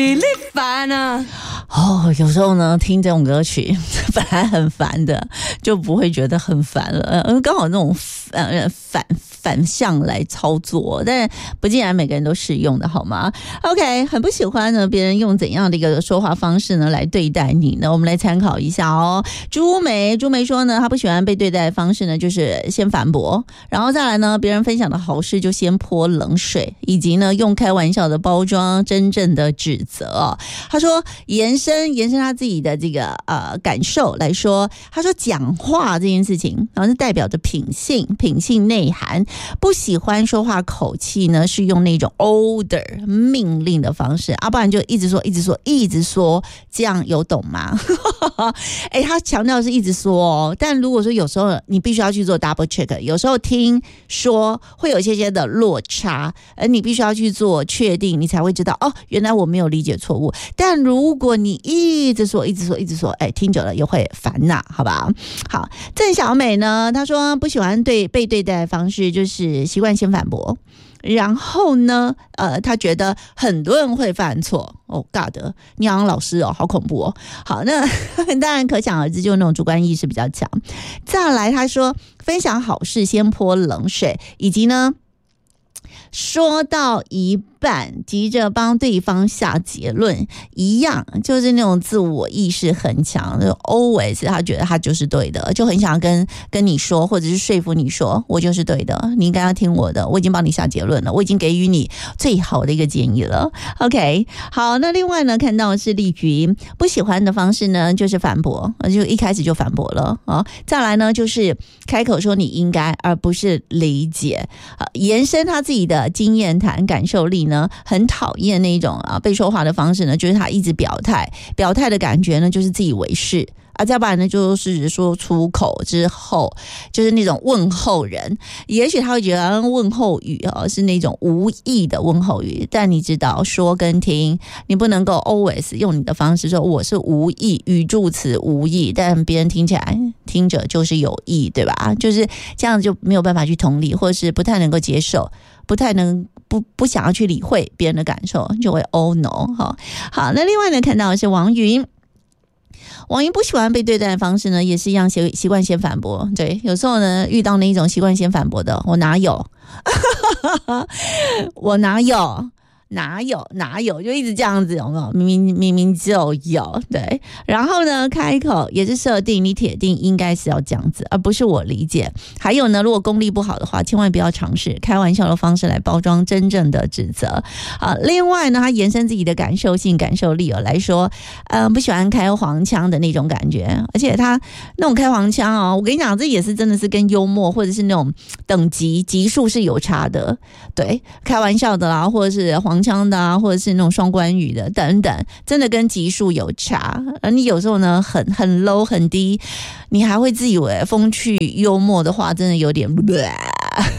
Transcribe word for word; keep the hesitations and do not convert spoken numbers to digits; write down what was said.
你烦啊！ 哦，有时候呢，听这种歌曲本来很烦的，就不会觉得很烦了。呃，刚好那种呃反反向来操作，但不尽然每个人都适用的好吗 ？OK， 很不喜欢呢，别人用怎样的一个说话方式呢来对待你呢？我们来参考一下哦。朱梅，朱梅说呢，她不喜欢被对待的方式呢，就是先反驳，然后再来呢，别人分享的好事就先泼冷水，以及呢用开玩笑的包装真正的指责、哦。她说延伸延伸她自己的这个呃感受来说，她说讲话这件事情，然后是代表着品性，品性内涵。不喜欢说话口气呢，是用那种 order 命令的方式，啊，不然就一直说一直说一直说，这样有懂吗？哎，他强调是一直说哦，但如果说有时候你必须要去做 double check， 有时候听说会有一些些的落差，而你必须要去做确定，你才会知道哦，原来我没有理解错误。但如果你一直说一直说一直说，哎，听久了也会烦呐，好吧？好，郑小美呢，她说不喜欢对被对待的方式就是习惯先反驳，然后呢，呃，他觉得很多人会犯错。哦 ，God， 你好像老师哦，好恐怖哦。好，那当然可想而知，就那种主观意识比较强。再来，他说分享好事先泼冷水，以及呢，说到一半急着帮对方下结论，一样就是那种自我意识很强，就 always 他觉得他就是对的，就很想跟跟你说，或者是说服你说我就是对的，你应该要听我的，我已经帮你下结论了，我已经给予你最好的一个建议了。 OK， 好，那另外呢，看到是丽菊不喜欢的方式呢，就是反驳，就一开始就反驳了啊。再来呢，就是开口说你应该，而不是理解，延伸他自己的经验谈感受力呢，很讨厌那种啊被说话的方式呢，就是他一直表态，表态的感觉呢就是自以为是啊，再不然呢就是说出口之后就是那种问候人，也许他会觉得问候语啊是那种无意的问候语，但你知道说跟听，你不能够 always 用你的方式说我是无意，语助词无意，但别人听起来听着就是有意，对吧？就是这样就没有办法去同理，或是不太能够接受，不太能不不想要去理会别人的感受，就会 oh no 哈。好，那另外呢，看到的是王云。王云不喜欢被对待的方式呢，也是一样习习惯先反驳。对，有时候呢遇到那一种习惯先反驳的，我哪有？我哪有？哪有哪有，就一直这样子，有没有？明明明明就有，对。然后呢，开口也是设定你铁定应该是要这样子，而不是我理解。还有呢，如果功力不好的话，千万不要尝试开玩笑的方式来包装真正的指责啊。另外呢，他延伸自己的感受性、感受力来说，嗯、呃，不喜欢开黄腔的那种感觉，而且他那种开黄腔哦，我跟你讲，这也是真的是跟幽默或者是那种等级级数是有差的。对，开玩笑的啦，或者是黄腔的啊，或者是那种双关语的等等，真的跟级数有差。而你有时候呢很很 low 很低，你还会自以为风趣幽默的话，真的有点